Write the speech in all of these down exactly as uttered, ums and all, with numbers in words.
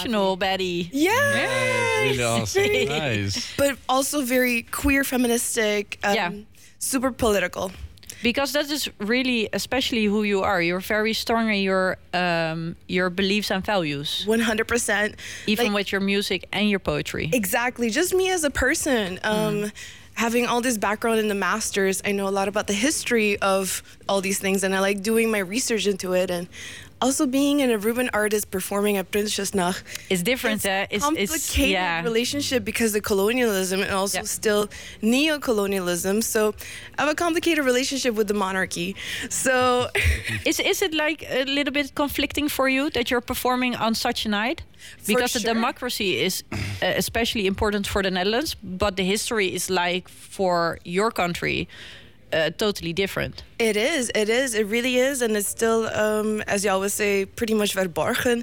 international, Betty. Yeah, Yeah, really awesome. Very- Nice. but also very queer, feministic, um, Yeah. super political. Because that is really, especially who you are. You're very strong in your um, your beliefs and values, one hundred percent. even Like- with your music and your poetry. Exactly. Just me as a person. Um, Having all this background in the masters, I know a lot about the history of all these things, and I like doing my research into it. And also being an Aruban artist performing at Prinsjesnacht. It's different, It's uh, a it's, complicated it's yeah. relationship because of colonialism and also Yeah. still neo-colonialism. So I have a complicated relationship with the monarchy. So Is is it like a little bit conflicting for you that you're performing on such a night? Because the sure. democracy is uh, especially important for the Netherlands, but the history is like for your country uh, totally different. it is, it is, it really is. And it's still, um, as you always say, pretty much verborgen.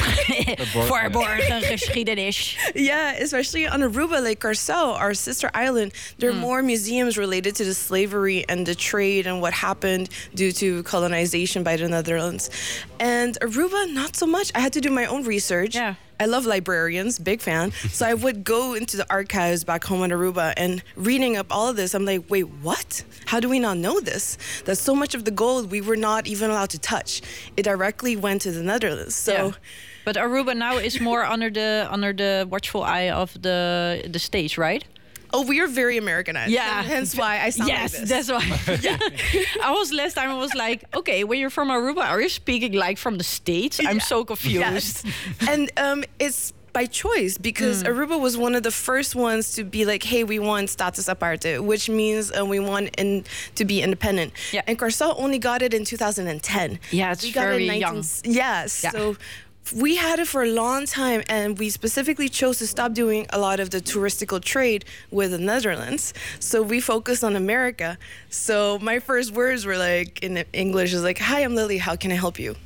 Verborgen geschiedenis. Yeah, especially on Aruba, like Curaçao, our sister island, there are more museums related to the slavery and the trade and what happened due to colonization by the Netherlands. And Aruba, not so much. I had to do my own research. Yeah. I love librarians, big fan. So I would go into the archives back home in Aruba and reading up all of this. I'm like, wait, what? How do we not know this? That so much of the gold we were not even allowed to touch. It directly went to the Netherlands. So. Yeah. But Aruba now is more under the under the watchful eye of the the states, right? Oh, we are very Americanized. Yeah. Hence why I sound Yes, like this. that's why. yeah. I was last time I was like, okay, when you're from Aruba, are you speaking like from the States? I'm so confused. Yes. And um, it's by choice because Aruba was one of the first ones to be like, hey, we want status aparte, which means uh, we want in, to be independent. Yeah. And Curaçao only got it in two thousand ten. Yeah, it's we got very it in young. Yes. Yeah. So we had it for a long time, and we specifically chose to stop doing a lot of the touristical trade with the Netherlands. So we focused on America. So my first words were like in English is like, "Hi, I'm Lily. How can I help you?"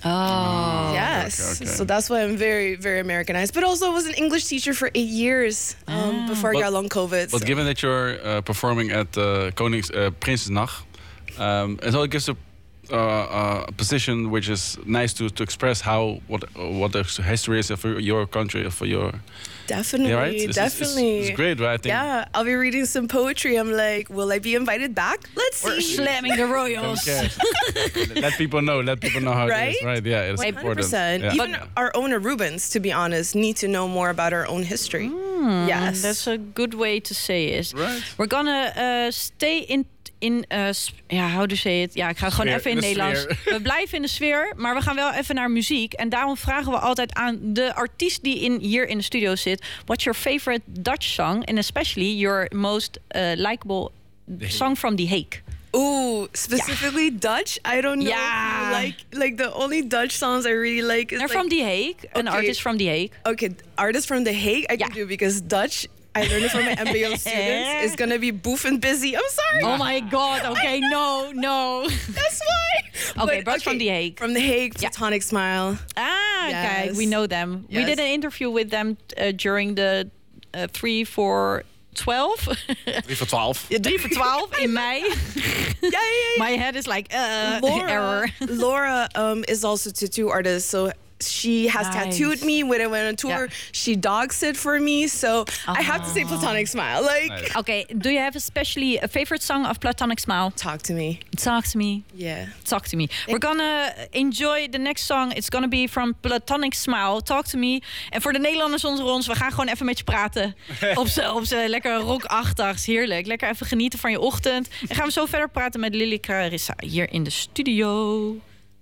Oh. Yes. okay, okay. So that's why I'm very, very Americanized. But also, I was an English teacher for eight years um, before I But- got long COVID. But so- given that you're uh, performing at uh, Konings uh, Prinsjesnacht, um, it all gives a, uh, uh, a position which is nice to, to express how what what the history is of your country, of your Definitely, yeah, right? It's- it's- it's- definitely. it's great, right? I think. Yeah, I'll be reading some poetry. I'm like, will I be invited back? Let's We're see. slamming the Don't royals. care. Let people know. Let people know how it Right? is. Right? Yeah, it's one hundred important. percent. Yeah. Even our own Arubans, to be honest, need to know more about our own history. Yes. That's a good way to say it. Right. We're gonna uh, stay in in uh, s- ja, how do you say it? Ja, ik ga gewoon Sfeer, even in de Nederlands. sfeer. We blijven in de sfeer, maar we gaan wel even naar muziek. En daarom vragen we altijd aan de artiest die in, hier in de studio zit: what's your favorite Dutch song, and especially your most uh, likable song from The Hague? Ooh, specifically Dutch. I don't know. Yeah. If you like like the only Dutch songs I really like is They're like, from The Hague, an Okay. artist from The Hague. Okay, artist from The Hague I can Yeah. do because Dutch I learned it from my M B O students. It's gonna be Boef and Busy. I'm sorry. Oh my god, okay, no, no. That's why. Okay, but from The Hague. From The Hague, Platonic Smile. Ah, okay, Yes. we know them. We Yes. did an interview with them uh, during the uh, three for twelve. Drie voor twaalf. three for twelve in May. Yeah, yeah, yeah. My head is like, uh, Laura, error. Laura um, is also a tattoo artist, so she has Nice. tattooed me when I went on tour. Yeah. She dog sit for me, so I have to say Platonic Smile. Like, Nice. Okay, do you have especially a favorite song of Platonic Smile? talk to me. Talk to me. Yeah. Talk to me. We're gonna enjoy the next song. It's gonna be from Platonic Smile. Talk to me. En voor de Nederlanders onder ons, we gaan gewoon even met je praten. op z'n op z'n lekker rockachtigs. Heerlijk. Lekker even genieten van je ochtend. En gaan we zo verder praten met Lily Clarissa hier in de studio.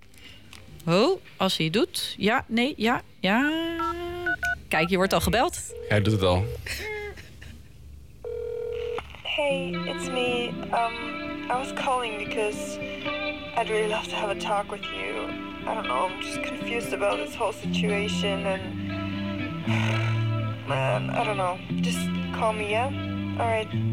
Oh, als hij het doet. Ja, nee, ja, ja. Kijk, je wordt al gebeld. Hij doet het al. Hey, it's me. Um, I was calling because I'd really love to have a talk with you. I don't know, I'm just confused about this whole situation and... Man, I don't know. Just call me, yeah? Alright.